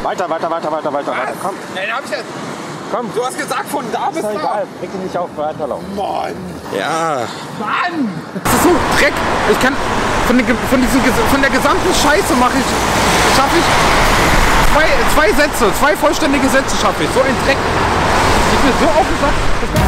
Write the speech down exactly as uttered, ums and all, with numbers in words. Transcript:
Weiter, weiter, weiter, weiter, weiter, weiter. Komm. Nein, hab ich jetzt. Komm. Du hast gesagt, von da bis Ist da. doch egal. Reg dich nicht auf, weiterlaufen. Mann. Ja. Mann. Das ist so Dreck. Ich kann von, den, von, diesem, von der gesamten Scheiße mache ich, schaffe ich zwei, zwei Sätze, zwei vollständige Sätze schaffe ich. So ein Dreck. Ich bin so aufgesagt.